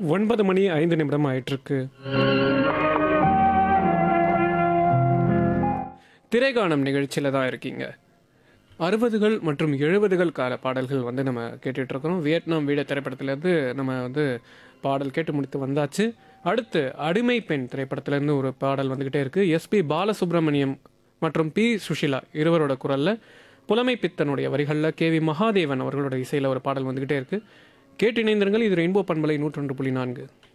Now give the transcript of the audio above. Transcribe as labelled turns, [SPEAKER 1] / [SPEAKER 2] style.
[SPEAKER 1] 9:05 ஆயிட்டிருக்கு. திரைகாணும் நிகழ்ச்சியில தான் இருக்கீங்க. 60கள் மற்றும் 70கள் கால பாடல்கள் வந்து நம்ம கேட்டுட்டு இருக்கிறோம். வியட்நாம் வீடு திரைப்படத்திலேருந்து நம்ம வந்து பாடல் கேட்டு முடித்து வந்தாச்சு. அடுத்து அடிமை பெண் திரைப்படத்திலேருந்து ஒரு பாடல் வந்துக்கிட்டே இருக்குது. எஸ்பி பாலசுப்ரமணியம் மற்றும் பி சுஷிலா இருவரோட குரலில் புலமை பித்தனுடைய வரிகளில் கேவி மகாதேவன் அவர்களோட இசையில் ஒரு பாடல் வந்துக்கிட்டே இருக்குது. கேட்டு இணைந்திருங்கள். இது ரெயின்போ பண்பலை 101.4.